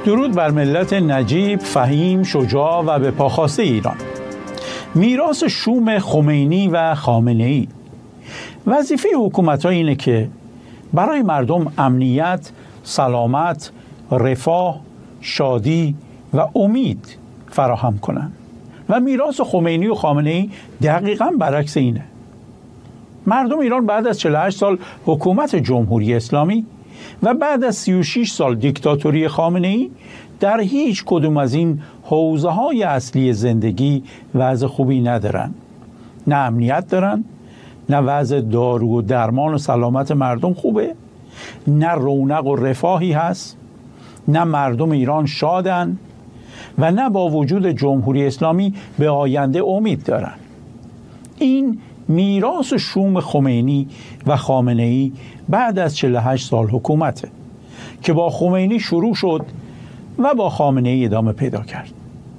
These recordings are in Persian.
درود بر ملت نجیب، فهیم، شجاع و به پاخواسته ایران. میراث شوم خمینی و خامنه‌ای. وظیفه حکومت‌ها اینه که برای مردم امنیت، سلامت، رفاه، شادی و امید فراهم کنند و میراث خمینی و خامنه‌ای دقیقاً برعکس اینه. مردم ایران بعد از 48 سال حکومت جمهوری اسلامی و بعد از 36 سال دیکتاتوری خامنه‌ای در هیچ کدوم از این حوزه‌های اصلی زندگی وضع خوبی ندارن. نه امنیت دارن، نه وضع دارو و درمان و سلامت مردم خوبه، نه رونق و رفاهی هست، نه مردم ایران شادن و نه با وجود جمهوری اسلامی به آینده امید دارن. این میراث شوم خمینی و خامنه‌ای بعد از 48 سال حکومته که با خمینی شروع شد و با خامنه‌ای ادامه پیدا کرد.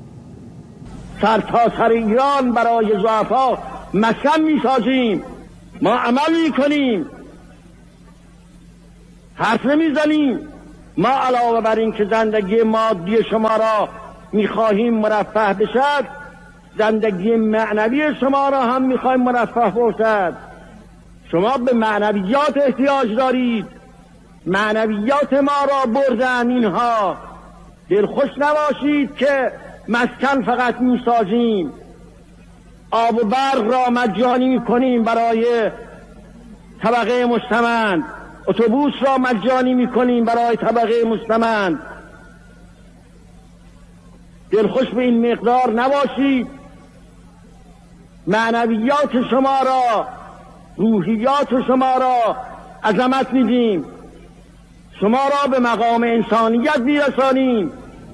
سرتاسر ایران برای ضعفا مسکن می‌سازیم، ما عمل می‌کنیم، حرف نمی‌زنیم. ما علاوه بر این که زندگی مادی شما را می‌خواهیم مرفه بشد، زندگی معنوی شما را هم می‌خواهیم مرفه باشد. شما به معنویات احتیاج دارید، معنویات ما را بردن اینها. دلخوش نباشید که مسکن فقط می‌سازیم، آب و برق را مجانی می‌کنیم برای طبقه مستمند، اتوبوس را مجانی می‌کنیم برای طبقه مستمند. دلخوش به این مقدار نباشید. معنویات شما را، روحیات شما را عظمت میدیم، شما را به مقام انسانیت میرسانیم.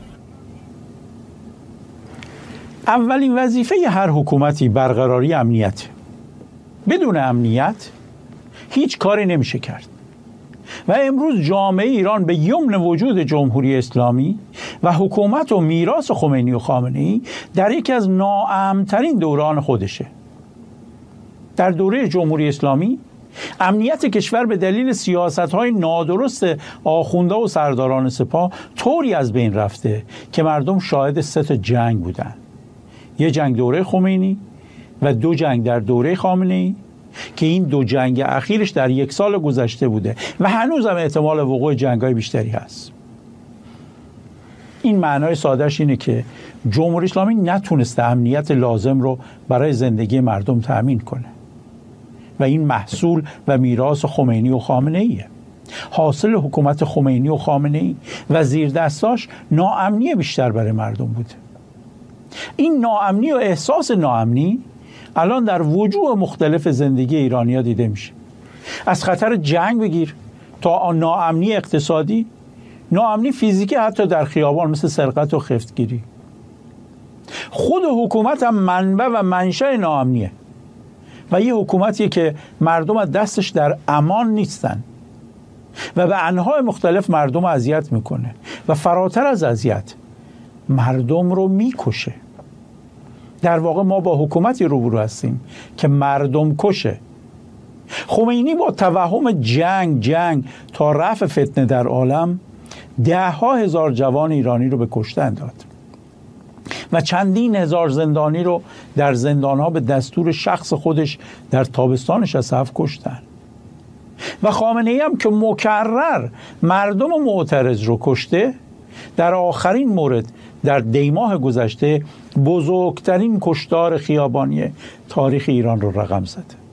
اولین وظیفه هر حکومتی برقراری امنیت. بدون امنیت هیچ کاری نمیشه کرد و امروز جامعه ایران به یمن وجود جمهوری اسلامی و حکومت و میراث خمینی و خامنه‌ای در یکی از ناامن‌ترین دوران خودشه. در دوره جمهوری اسلامی امنیت کشور به دلیل سیاست‌های نادرست آخونده و سرداران سپاه طوری از بین رفته که مردم شاهد 3 جنگ بودند. یک جنگ دوره خمینی و 2 جنگ در دوره خامنه‌ای که این 2 جنگ اخیرش در 1 سال گذشته بوده و هنوز هم احتمال وقوع جنگ‌های بیشتری هست. این معنای سادهش اینه که جمهوری اسلامی نتونسته امنیت لازم رو برای زندگی مردم تأمین کنه و این محصول و میراث خمینی و خامنه‌ایه. حاصل حکومت خمینی و خامنه‌ای و زیردستاش ناامنی بیشتر برای مردم بوده. این ناامنی و احساس ناامنی الان در وجوه مختلف زندگی ایرانی‌ها دیده میشه. از خطر جنگ بگیر تا ناامنی اقتصادی، ناامنی فیزیکی حتی در خیابان مثل سرقت و خفتگیری. خود حکومت هم منبع و منشأ ناامنیه و یه حکومتیه که مردم از دستش در امان نیستن و به انواع مختلف مردم اذیت میکنه و فراتر از اذیت مردم رو میکشه. در واقع ما با حکومتی روبرو هستیم که مردم کشه. خمینی با توهم جنگ تا رفع فتنه در عالم 10,000 هزار جوان ایرانی رو به کشتن داد و چندین هزار زندانی رو در زندانها به دستور شخص خودش در تابستان 67 کشتن و خامنه‌ای هم که مکرر مردم معترض رو کشته، در آخرین مورد در دیماه گذشته بزرگترین کشتار خیابانی تاریخ ایران رو رقم زده.